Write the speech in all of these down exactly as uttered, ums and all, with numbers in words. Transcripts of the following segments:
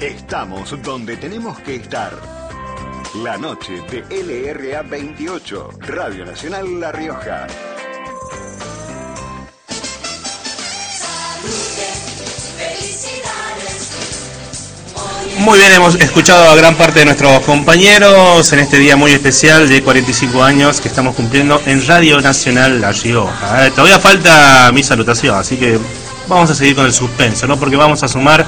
Estamos donde tenemos que estar. La noche de L R A veintiocho, Radio Nacional La Rioja. Muy bien, hemos escuchado a gran parte de nuestros compañeros en este día muy especial de cuarenta y cinco años que estamos cumpliendo en Radio Nacional La Rioja. Eh, todavía falta mi salutación, así que vamos a seguir con el suspenso, ¿no? Porque vamos a sumar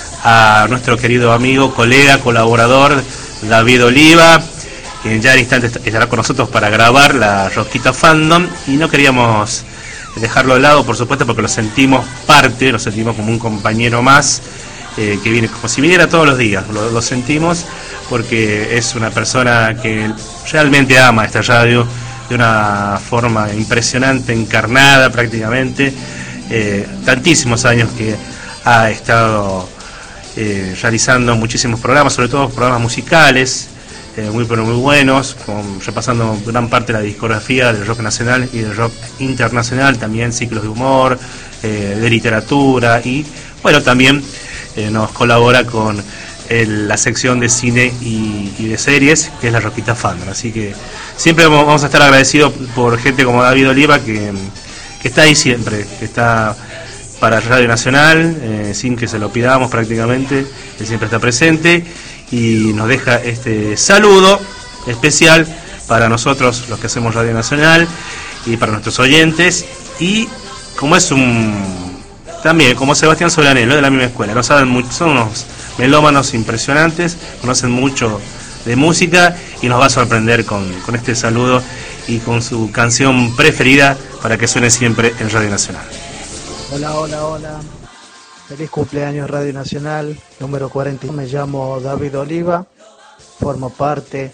a nuestro querido amigo, colega, colaborador David Oliva, quien ya en instantes estará con nosotros para grabar la Rosquita Fandom, y no queríamos dejarlo de lado, por supuesto, porque lo sentimos parte, lo sentimos como un compañero más, eh, que viene como si viniera todos los días, lo, lo sentimos porque es una persona que realmente ama esta radio de una forma impresionante, encarnada prácticamente, eh, tantísimos años que ha estado eh, realizando muchísimos programas, sobre todo programas musicales, Eh, muy pero muy buenos, con, repasando gran parte de la discografía del rock nacional y del rock internacional, también ciclos de humor, eh, de literatura, y bueno, también eh, nos colabora con el, la sección de cine y, y de series, que es la Rosquita Fandom. Así que siempre vamos a estar agradecidos por gente como David Oliva, que, que está ahí siempre, que está para Radio Nacional, eh, sin que se lo pidamos prácticamente, él siempre está presente y nos deja este saludo especial para nosotros, los que hacemos Radio Nacional, y para nuestros oyentes. Y como es un también como Sebastián Solanelo, de la misma escuela, no saben mucho, son unos melómanos impresionantes, conocen mucho de música, y nos va a sorprender con, con este saludo y con su canción preferida para que suene siempre en Radio Nacional. Hola, hola, hola. Feliz cumpleaños Radio Nacional, número cuarenta. Me llamo David Oliva, formo parte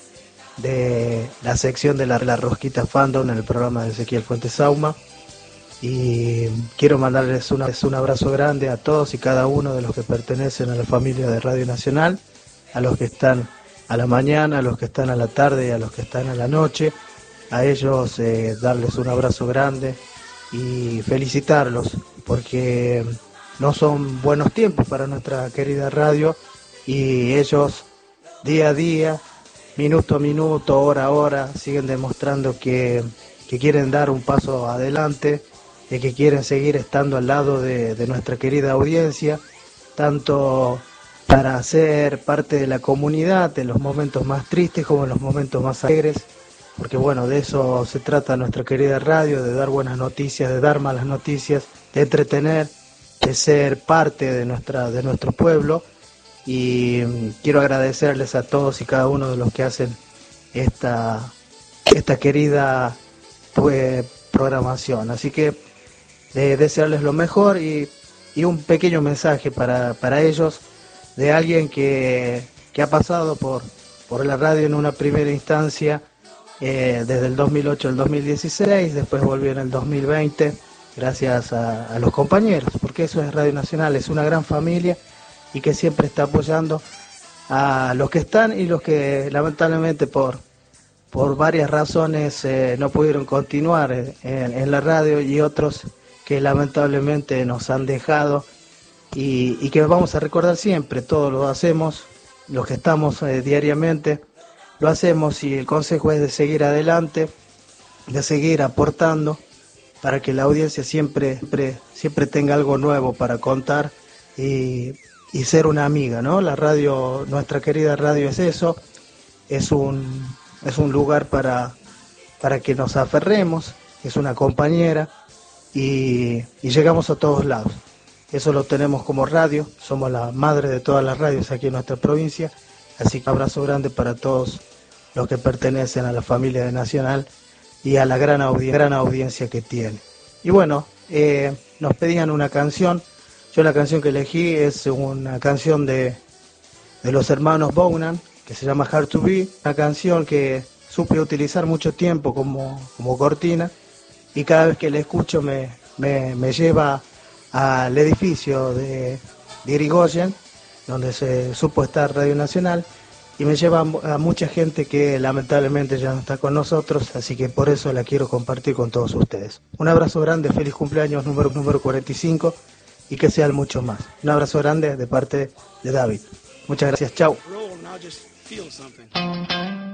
de la sección de la, la Rosquita Fandom en el programa de Ezequiel Fuentes Sauma, y quiero mandarles una, un abrazo grande a todos y cada uno de los que pertenecen a la familia de Radio Nacional, a los que están a la mañana, a los que están a la tarde y a los que están a la noche. A ellos eh, darles un abrazo grande y felicitarlos, porque no son buenos tiempos para nuestra querida radio, y ellos día a día, minuto a minuto, hora a hora, siguen demostrando que, que quieren dar un paso adelante, y que quieren seguir estando al lado de, de nuestra querida audiencia, tanto para ser parte de la comunidad en los momentos más tristes como en los momentos más alegres, porque bueno, de eso se trata nuestra querida radio, de dar buenas noticias, de dar malas noticias, de entretener, de ser parte de nuestra de nuestro pueblo. Y quiero agradecerles a todos y cada uno de los que hacen esta esta querida pues, programación. Así que de desearles lo mejor, y, y un pequeño mensaje para, para ellos, de alguien que, que ha pasado por, por la radio en una primera instancia, eh, desde el dos mil ocho al dos mil dieciséis, después volvió en el dos mil veinte, gracias a, a los compañeros, porque eso es Radio Nacional, es una gran familia, y que siempre está apoyando a los que están y los que lamentablemente por, por varias razones eh, no pudieron continuar en, en la radio, y otros que lamentablemente nos han dejado, y, y que vamos a recordar siempre. Todos lo hacemos, los que estamos eh, diariamente, lo hacemos, y el consejo es de seguir adelante, de seguir aportando, para que la audiencia siempre, siempre, siempre tenga algo nuevo para contar, y, y ser una amiga, ¿no? La radio, nuestra querida radio es eso, es un, es un lugar para, para que nos aferremos, es una compañera, y, y llegamos a todos lados. Eso lo tenemos como radio, somos la madre de todas las radios aquí en nuestra provincia, así que un abrazo grande para todos los que pertenecen a la familia de Nacional y a la gran, audi- gran audiencia que tiene. Y bueno, eh, nos pedían una canción. Yo la canción que elegí es una canción de, de los hermanos Bownan, que se llama Hard to Be, una canción que supe utilizar mucho tiempo como, como cortina, y cada vez que la escucho me, me, me lleva al edificio de, de Irigoyen, donde se supo estar Radio Nacional, y me lleva a mucha gente que lamentablemente ya no está con nosotros, así que por eso la quiero compartir con todos ustedes. Un abrazo grande, feliz cumpleaños número, número cuarenta y cinco, y que sean muchos más. Un abrazo grande de parte de David. Muchas gracias, chau.